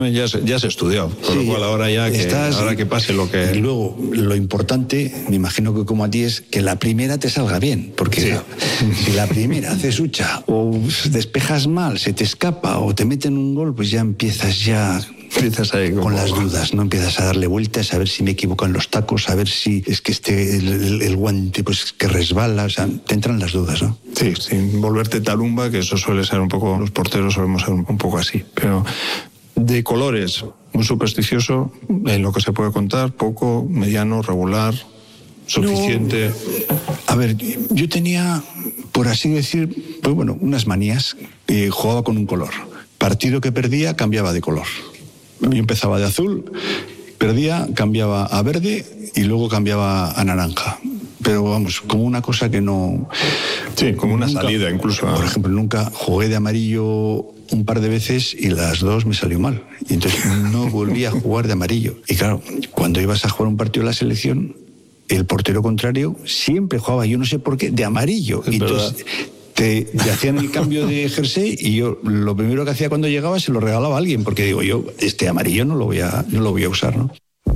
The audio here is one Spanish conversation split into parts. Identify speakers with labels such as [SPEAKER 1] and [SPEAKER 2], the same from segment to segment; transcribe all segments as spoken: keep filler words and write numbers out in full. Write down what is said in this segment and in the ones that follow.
[SPEAKER 1] Ya se, ya se estudió, con
[SPEAKER 2] Sí,
[SPEAKER 1] lo cual ahora ya que,
[SPEAKER 2] estás,
[SPEAKER 1] ahora que pase lo que...
[SPEAKER 2] Y luego, lo importante, me imagino que como a ti, es que la primera te salga bien, porque
[SPEAKER 1] Sí.
[SPEAKER 2] la, si la primera haces hucha, o despejas mal, se te escapa, o te meten un gol, pues ya empiezas ya...
[SPEAKER 1] Empiezas ahí como...
[SPEAKER 2] con las dudas, ¿no? Empiezas a darle vueltas, a ver si me equivoco en los tacos, a ver si es que este, el, el, el guante pues que resbala, o sea, te entran las dudas, ¿no?
[SPEAKER 1] Sí, sin volverte talumba, que eso suele ser un poco, los porteros solemos ser un, un poco así, pero de colores, muy supersticioso, en lo que se puede contar, poco, mediano, regular, suficiente.
[SPEAKER 2] No, a ver, yo tenía, por así decir, pues bueno, unas manías, eh, jugaba con un color. Partido que perdía, cambiaba de color. Yo empezaba de azul, perdía, cambiaba a verde y luego cambiaba a naranja. Pero vamos, como una cosa que no...
[SPEAKER 1] Sí, como una
[SPEAKER 2] nunca,
[SPEAKER 1] salida incluso.
[SPEAKER 2] Por ejemplo, nunca jugué de amarillo un par de veces y las dos me salió mal. Y entonces no volví a jugar de amarillo. Y claro, cuando ibas a jugar un partido de la selección, el portero contrario siempre jugaba, yo no sé por qué, de amarillo.
[SPEAKER 1] Es
[SPEAKER 2] y entonces te, te hacían el cambio de jersey y yo lo primero que hacía cuando llegaba se lo regalaba a alguien, porque digo, yo este amarillo no lo voy a, no lo voy a usar, ¿no?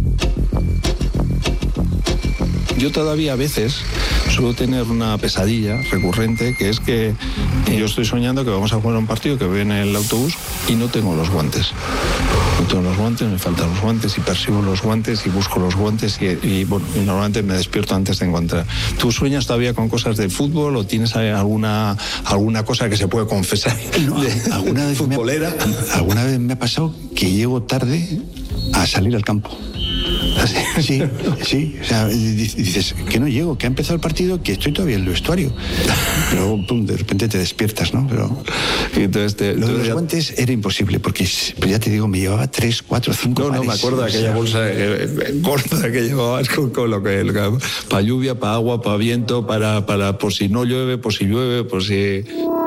[SPEAKER 1] Yo todavía a veces suelo tener una pesadilla recurrente, que es que yo estoy soñando que vamos a jugar un partido, que voy en el autobús y no tengo los guantes. No tengo los guantes, me faltan los guantes y persigo los guantes y busco los guantes y, y, bueno, y normalmente me despierto antes de encontrar. ¿Tú sueñas todavía con cosas de fútbol o tienes alguna, alguna cosa que se puede confesar?
[SPEAKER 2] No,
[SPEAKER 1] de,
[SPEAKER 2] alguna vez
[SPEAKER 1] futbolera.
[SPEAKER 2] Me ha, alguna vez me ha pasado que llego tarde a salir al campo. Sí, sí, o sea, dices que no llego, que ha empezado el partido, que estoy todavía en el vestuario. Pero pum, de repente te despiertas, ¿no? Pero
[SPEAKER 1] y entonces te,
[SPEAKER 2] lo de los
[SPEAKER 1] ya...
[SPEAKER 2] guantes era imposible, porque pues ya te digo, me llevaba tres, cuatro, cinco
[SPEAKER 1] No,
[SPEAKER 2] pares.
[SPEAKER 1] no, me acuerdo de aquella bolsa eh, gorda que llevabas con, con lo que... Para lluvia, para agua, para viento, para, para por si no llueve, por si llueve, por si...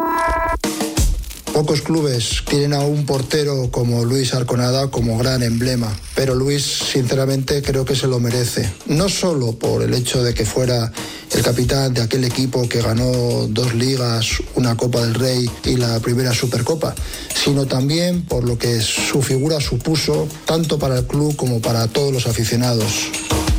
[SPEAKER 3] Pocos clubes tienen a un portero como Luis Arconada como gran emblema, pero Luis sinceramente creo que se lo merece. No solo por el hecho de que fuera el capitán de aquel equipo que ganó dos ligas, una Copa del Rey y la primera Supercopa, sino también por lo que su figura supuso tanto para el club como para todos los aficionados.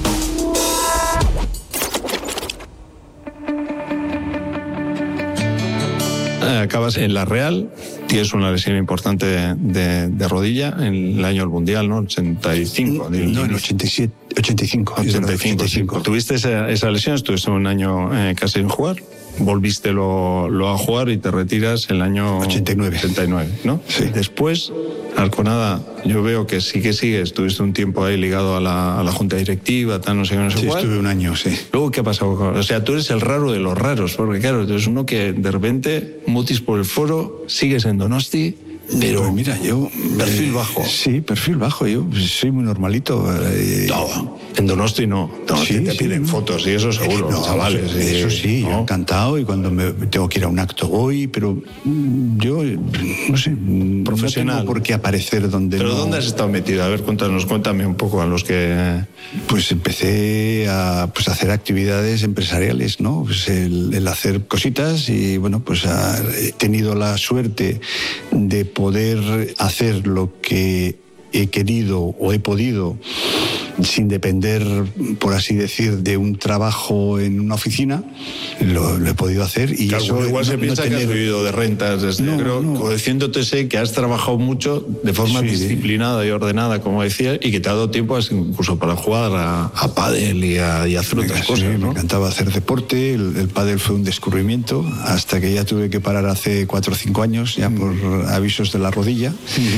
[SPEAKER 1] Acabas en la Real, tienes una lesión importante de, de, de rodilla en el año del Mundial, ¿no? ochenta y cinco.
[SPEAKER 2] No, no en ochenta y siete, ochenta y cinco.
[SPEAKER 1] ochenta y cinco, ochenta y cinco. Tuviste esa, esa lesión, estuviste un año eh, casi sin jugar, volviste lo, lo a jugar y te retiras el año
[SPEAKER 2] ochenta y nueve.
[SPEAKER 1] ochenta y nueve, ¿no?
[SPEAKER 2] Sí.
[SPEAKER 1] Después, Arconada, yo veo que sí que sigues, estuviste un tiempo ahí ligado a la, a la junta directiva, tal, no sé qué, no sé
[SPEAKER 2] Sí,
[SPEAKER 1] cuál.
[SPEAKER 2] estuve un año, sí.
[SPEAKER 1] Luego, ¿qué ha pasado? O sea, tú eres el raro de los raros, porque claro, tú eres uno que de repente mutis por el foro, sigues en Donosti, pero
[SPEAKER 2] pues mira, yo...
[SPEAKER 1] perfil
[SPEAKER 2] eh,
[SPEAKER 1] bajo.
[SPEAKER 2] Sí, perfil bajo, yo soy muy normalito. Eh,
[SPEAKER 1] No, en Donosti no. Donosti
[SPEAKER 2] Sí,
[SPEAKER 1] te
[SPEAKER 2] sí,
[SPEAKER 1] piden
[SPEAKER 2] ¿no?
[SPEAKER 1] fotos y eso seguro,
[SPEAKER 2] No,
[SPEAKER 1] chavales.
[SPEAKER 2] Eso,
[SPEAKER 1] y-
[SPEAKER 2] eso sí,
[SPEAKER 1] ¿no?
[SPEAKER 2] yo encantado, y cuando me tengo que ir a un acto voy, pero mm, yo, no sé, mm,
[SPEAKER 1] Profesional.
[SPEAKER 2] no tengo por qué aparecer donde
[SPEAKER 1] Pero
[SPEAKER 2] no...
[SPEAKER 1] ¿dónde has estado metido? A ver, cuéntanos, cuéntame un poco a los que...
[SPEAKER 2] Pues empecé a pues, hacer actividades empresariales, ¿no? Pues el, el hacer cositas y, bueno, pues a- he tenido la suerte de poder hacer lo que he querido o he podido sin depender, por así decir, de un trabajo en una oficina. Lo, lo he podido hacer y
[SPEAKER 1] Claro,
[SPEAKER 2] eso
[SPEAKER 1] uno igual
[SPEAKER 2] no-
[SPEAKER 1] se
[SPEAKER 2] no
[SPEAKER 1] piensa que
[SPEAKER 2] tener-
[SPEAKER 1] has vivido de rentas, desde,
[SPEAKER 2] No,
[SPEAKER 1] pero
[SPEAKER 2] no.
[SPEAKER 1] conociéndote sé que has trabajado mucho de forma
[SPEAKER 2] Sí.
[SPEAKER 1] disciplinada y ordenada, como decía, y que te ha dado tiempo incluso para jugar a, a pádel y a, y a hacer otras
[SPEAKER 2] Sí,
[SPEAKER 1] cosas,
[SPEAKER 2] me
[SPEAKER 1] ¿no?
[SPEAKER 2] encantaba hacer deporte, el, el pádel fue un descubrimiento, hasta que ya tuve que parar hace cuatro o cinco años, ya por avisos de la rodilla.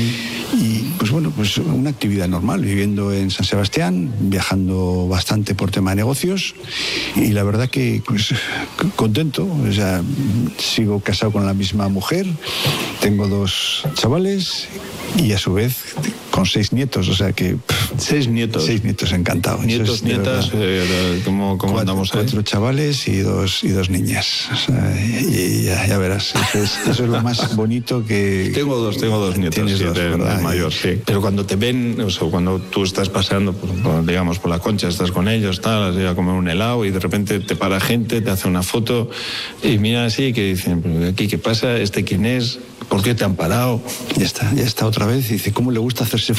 [SPEAKER 2] Y pues bueno, pues una actividad normal, viviendo en San Sebastián, viajando bastante por tema de negocios, y la verdad que pues contento, o sea, sigo casado con la misma mujer, tengo dos chavales y a su vez con seis nietos, o sea que... pff,
[SPEAKER 1] Seis nietos.
[SPEAKER 2] Seis nietos, encantado. Eso
[SPEAKER 1] Nietos,
[SPEAKER 2] es de
[SPEAKER 1] nietas,
[SPEAKER 2] verdad.
[SPEAKER 1] eh, ¿cómo, cómo
[SPEAKER 2] Cuatro,
[SPEAKER 1] andamos ahí?
[SPEAKER 2] cuatro chavales y dos, y dos niñas. O sea, y ya, ya verás, eso es, eso es lo más bonito que...
[SPEAKER 1] Tengo dos, tengo dos nietos,
[SPEAKER 2] Tienes
[SPEAKER 1] sí,
[SPEAKER 2] dos,
[SPEAKER 1] de-
[SPEAKER 2] ¿verdad?
[SPEAKER 1] de mayor, sí. Pero cuando te ven, o sea, cuando tú estás paseando, por, por, digamos, por la Concha, estás con ellos, tal, has ido a comer un helado y de repente te para gente, te hace una foto y mira así y que dicen, pero aquí, ¿qué pasa? ¿Este quién es? ¿Por qué te han parado?
[SPEAKER 2] Ya está, ya está otra vez. Y dice, ¿cómo le gusta hacerse